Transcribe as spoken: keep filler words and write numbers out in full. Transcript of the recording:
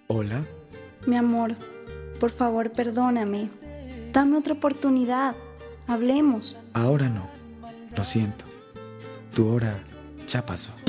Hola. Mi amor, por favor, perdóname. Dame otra oportunidad. Hablemos. Ahora no. Lo siento. Tu hora ya pasó.